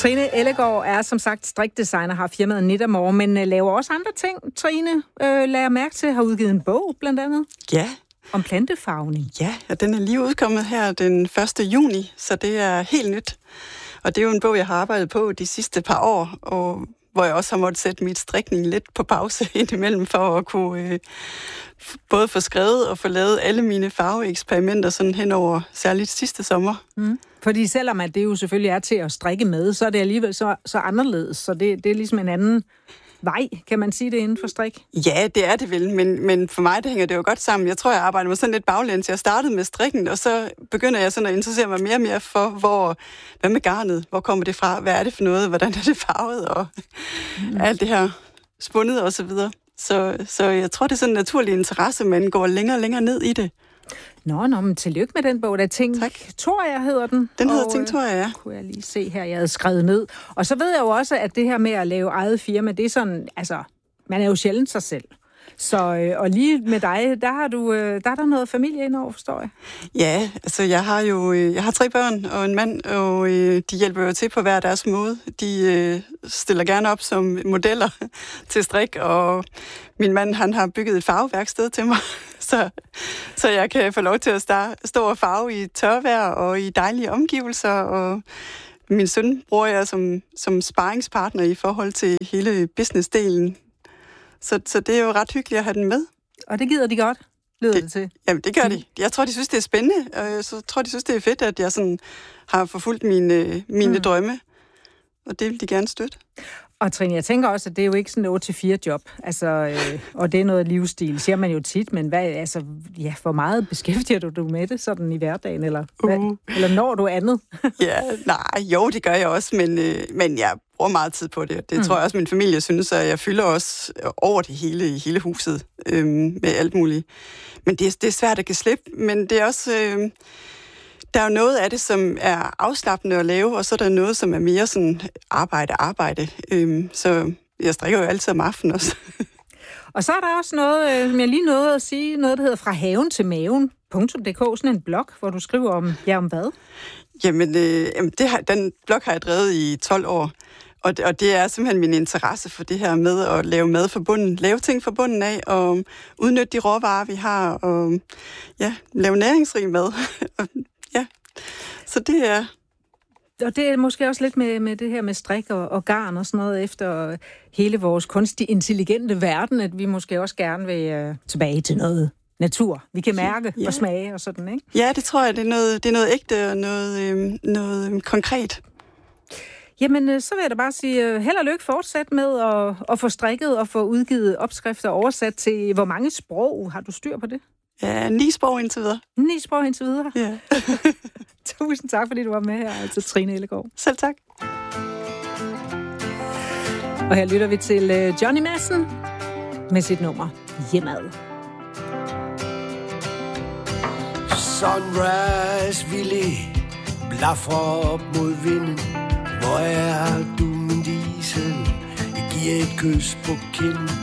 Trine Ellegaard er som sagt strikdesigner, har firmaet Knittermore, men laver også andre ting. Trine, lader mærke til, har udgivet en bog blandt andet. Ja. Om plantefarvning. Ja, og den er lige udkommet her den 1. juni, så det er helt nyt. Og det er jo en bog, jeg har arbejdet på de sidste par år, og hvor jeg også har måttet sætte mit strikning lidt på pause indimellem, for at kunne både få skrevet og få lavet alle mine farveeksperimenter sådan hen over særligt sidste sommer. Mm. Fordi selvom at det jo selvfølgelig er til at strikke med, så er det alligevel så anderledes, så det er ligesom en anden vej, kan man sige det, inden for strik? Ja, det er det vel, men for mig, det hænger det jo godt sammen. Jeg tror, jeg arbejder med sådan lidt baglæns. Jeg startede med strikken, og så begynder jeg sådan at interessere mig mere og mere for, hvad med garnet? Hvor kommer det fra? Hvad er det for noget? Hvordan er det farvet? Og alt det her spundet og så videre. Så jeg tror, det er sådan en naturlig interesse, man går længere og længere ned i det. Nå, men tillykke med den bog, der Tinctoria hedder den. Den hedder Tinctoria, ja. Kunne jeg lige se her, jeg havde skrevet ned. Og så ved jeg jo også, at det her med at lave eget firma, det er sådan, altså, man er jo sjældent sig selv. Så, og lige med dig, der er der noget familie indover, forstår jeg? Ja, altså jeg har 3 børn og en mand, og de hjælper jo til på hver deres måde. De stiller gerne op som modeller til strik, og min mand, han har bygget et farveværksted til mig, så jeg kan få lov til at stå og farve i tørvejr og i dejlige omgivelser, og min søn bruger jeg som sparringspartner i forhold til hele businessdelen. Så det er jo ret hyggeligt at have den med. Og det gider de godt, lyder det til? Jamen, det gør de. Jeg tror, de synes, det er spændende, og jeg tror, de synes, det er fedt, at jeg sådan har forfulgt mine drømme, og det vil de gerne støtte. Og Trine, jeg tænker også, at det er jo ikke sådan 8-4 job, altså, og det er noget livsstil, siger man jo tit, men hvor meget beskæftiger du med det sådan i hverdagen, eller når du andet? Det gør jeg også, men jeg bruger meget tid på det. Det tror jeg også, min familie synes, at jeg fylder også over det hele i hele huset med alt muligt. Men det er svært at kan slippe, men det er også... Der er jo noget af det, som er afslappende at lave, og så er der noget, som er mere sådan arbejde. Så jeg strikker jo altid om aftenen også. Og så er der også noget, som jeg lige nåede at sige, noget, der hedder Fra haven til maven.dk, sådan en blog, hvor du skriver om hvad? Jamen, den blog har jeg drevet i 12 år. Og det er simpelthen min interesse for det her med at lave mad fra bunden, lave ting fra bunden af, og udnytte de råvarer, vi har, og lave næringsrig mad. Ja, så det er... Og det er måske også lidt med det her med strik og garn og sådan noget efter hele vores kunstig intelligente verden, at vi måske også gerne vil tilbage til noget natur. Vi kan mærke og smage og sådan, ikke? Ja, det tror jeg, det er noget ægte og noget konkret. Jamen, så vil jeg da bare sige, held og lykke fortsat med at få strikket og få udgivet opskrifter oversat til, hvor mange sprog har du styr på det? Ja, 9 sprog indtil videre. 9 sprog indtil videre? Ja. Tusind tak, fordi du var med her, altså Trine Ellegaard. Selv tak. Og her lytter vi til Johnny Madsen med sit nummer Hjemad. Sunrise ville blafre op mod vinden. Hvor er du, min diesel? Jeg giver et kys på kinden.